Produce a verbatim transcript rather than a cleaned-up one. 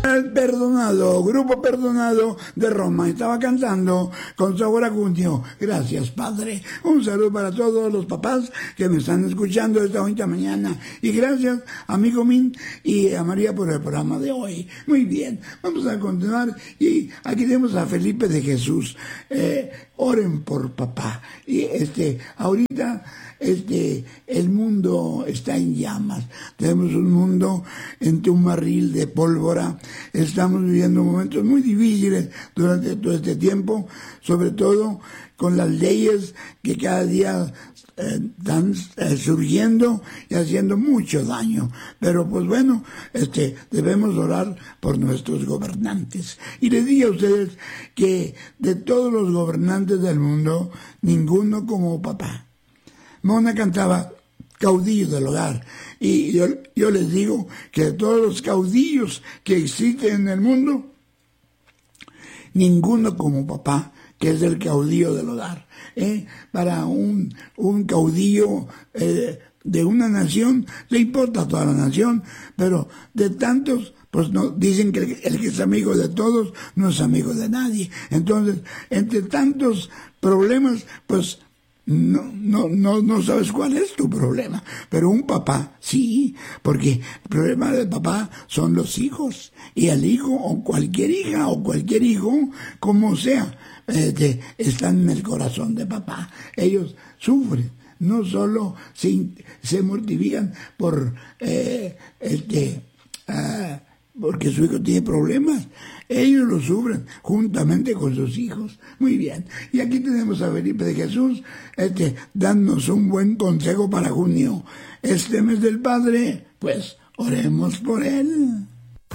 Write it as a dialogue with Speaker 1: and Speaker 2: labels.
Speaker 1: El Perdonado, Grupo Perdonado de Roma, estaba cantando con sabor a junio. Gracias, Padre. Un saludo para todos los papás que me están escuchando esta bonita mañana. Y gracias, amigo Min y a María por el programa de hoy. Muy bien, vamos a continuar. Y aquí tenemos a Felipe de Jesús. Eh, oren por papá. Y este, ahorita... Este, el mundo está en llamas. Tenemos un mundo entre un barril de pólvora. Estamos viviendo momentos muy difíciles durante todo este tiempo, sobre todo con las leyes que cada día eh, están eh, surgiendo y haciendo mucho daño. Pero pues bueno, este, debemos orar por nuestros gobernantes. Y les digo a ustedes que de todos los gobernantes del mundo, ninguno como papá. Mona cantaba caudillo del hogar, y yo, yo les digo que de todos los caudillos que existen en el mundo, ninguno como papá, que es el caudillo del hogar. ¿eh? Para un, un caudillo eh, de una nación, le importa a toda la nación, pero de tantos, pues no, dicen que el, el que es amigo de todos no es amigo de nadie. Entonces, entre tantos problemas, pues No, no, no, no sabes cuál es tu problema, pero un papá sí, porque el problema del papá son los hijos, y el hijo o cualquier hija o cualquier hijo, como sea, este, están en el corazón de papá. Ellos sufren, no solo se, se mortifican por eh, este uh, porque su hijo tiene problemas, ellos lo sufren juntamente con sus hijos. Muy bien, y aquí tenemos a Felipe de Jesús este, dándonos un buen consejo para junio. Este mes del Padre, pues oremos por él.